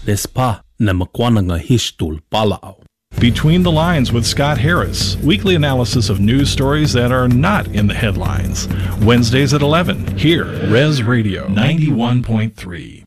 Despa na makwananga hishtul palao. Between the Lines with Scott Harris, weekly analysis of news stories that are not in the headlines. Wednesdays at 11, here, Res Radio 91.3.